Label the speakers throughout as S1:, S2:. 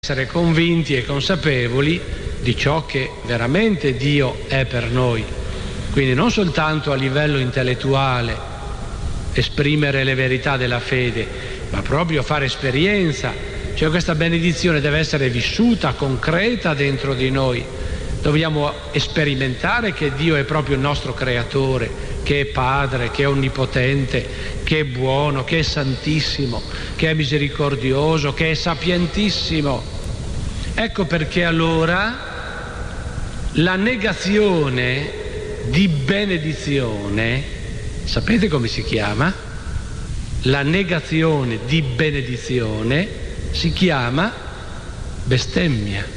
S1: essere convinti e consapevoli di ciò che veramente Dio è per noi. Quindi non soltanto a livello intellettuale esprimere le verità della fede, ma proprio fare esperienza. Cioè questa benedizione deve essere vissuta, concreta dentro di noi. Dobbiamo sperimentare che Dio è proprio il nostro creatore, che è Padre, che è onnipotente, che è buono, che è santissimo, che è misericordioso, che è sapientissimo. Ecco perché allora la negazione di benedizione, sapete come si chiama? La negazione di benedizione si chiama bestemmia.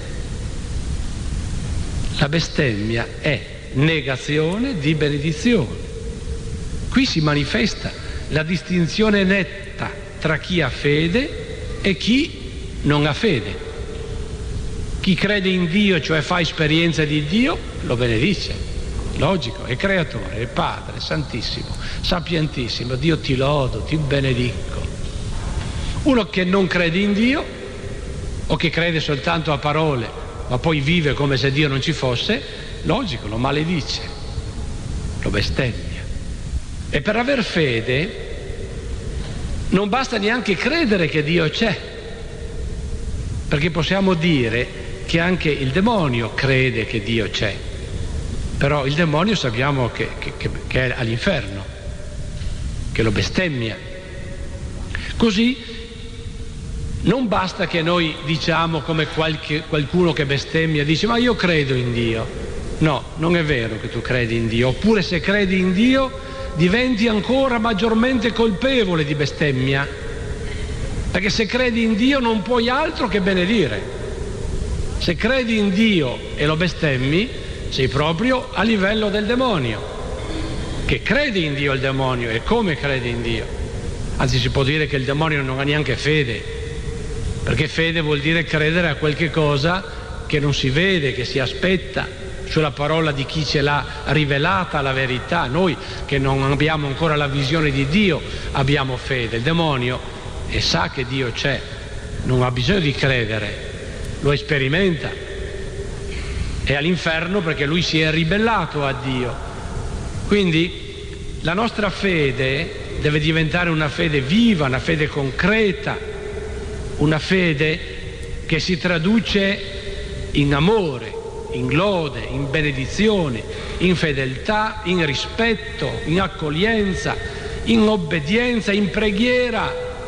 S1: La bestemmia è negazione di benedizione. Qui si manifesta la distinzione netta tra chi ha fede e chi non ha fede. Chi crede in Dio, cioè fa esperienza di Dio, lo benedice. Logico, è creatore, è Padre, santissimo, sapientissimo, Dio ti lodo, ti benedico. Uno che non crede in Dio, o che crede soltanto a parole, ma poi vive come se Dio non ci fosse, logico, lo maledice, lo bestemmia. E per aver fede non basta neanche credere che Dio c'è, perché possiamo dire che anche il demonio crede che Dio c'è, però il demonio sappiamo che è all'inferno, che lo bestemmia. Così non basta che noi diciamo come qualcuno che bestemmia, dice ma io credo in Dio. No, non è vero che tu credi in Dio, oppure se credi in Dio diventi ancora maggiormente colpevole di bestemmia, perché se credi in Dio non puoi altro che benedire. Se credi in Dio e lo bestemmi, sei proprio a livello del demonio, che crede in Dio il demonio. E come crede in Dio? Anzi, si può dire che il demonio non ha neanche fede, perché fede vuol dire credere a qualche cosa che non si vede, che si aspetta, sulla parola di chi ce l'ha rivelata la verità. Noi che non abbiamo ancora la visione di Dio abbiamo fede. Il demonio sa che Dio c'è, non ha bisogno di credere, lo sperimenta. È all'inferno perché lui si è ribellato a Dio. Quindi la nostra fede deve diventare una fede viva, una fede concreta, una fede che si traduce in amore, in lode, in benedizione, in fedeltà, in rispetto, in accoglienza, in obbedienza, in preghiera.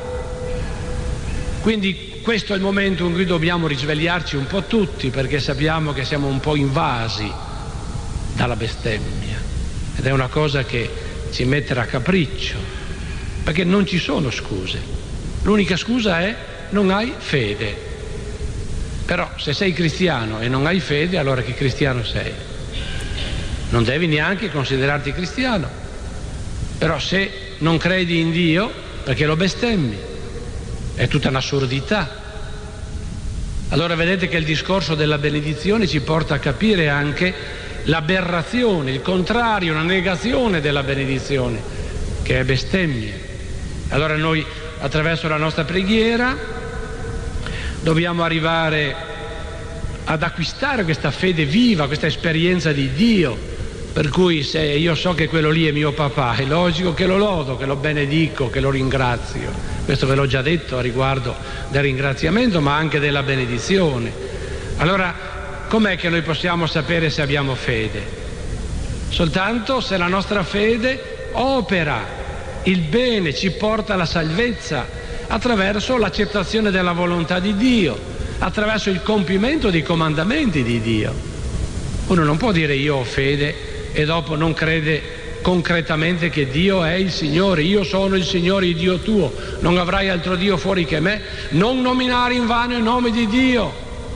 S1: Quindi questo è il momento in cui dobbiamo risvegliarci un po' tutti, perché sappiamo che siamo un po' invasi dalla bestemmia, ed è una cosa che ci mette a capriccio, perché non ci sono scuse. L'unica scusa è non hai fede. Però se sei cristiano e non hai fede, allora che cristiano sei? Non devi neanche considerarti cristiano. Però se non credi in Dio, perché lo bestemmi? È tutta un'assurdità. Allora vedete che il discorso della benedizione ci porta a capire anche l'aberrazione, il contrario, la negazione della benedizione, che è bestemmia. Allora noi attraverso la nostra preghiera dobbiamo arrivare ad acquistare questa fede viva, questa esperienza di Dio, per cui se io so che quello lì è mio papà, è logico che lo lodo, che lo benedico, che lo ringrazio. Questo ve l'ho già detto a riguardo del ringraziamento, ma anche della benedizione. Allora, com'è che noi possiamo sapere se abbiamo fede? Soltanto se la nostra fede opera il bene, ci porta alla salvezza, attraverso l'accettazione della volontà di Dio, attraverso il compimento dei comandamenti di Dio. Uno non può dire io ho fede e dopo non crede concretamente che Dio è il Signore. Io sono il Signore, il Dio tuo, non avrai altro Dio fuori che me, non nominare in vano il nome di Dio.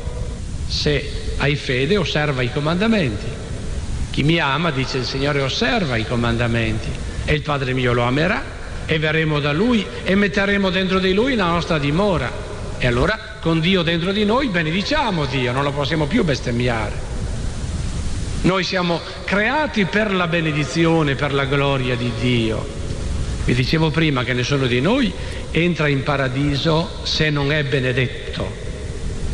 S1: Se hai fede, osserva i comandamenti. Chi mi ama, dice il Signore, osserva i comandamenti, e il Padre mio lo amerà, e verremo da Lui e metteremo dentro di Lui la nostra dimora. E allora con Dio dentro di noi benediciamo Dio, non lo possiamo più bestemmiare. Noi siamo creati per la benedizione, per la gloria di Dio. Vi dicevo prima che nessuno di noi entra in paradiso se non è benedetto.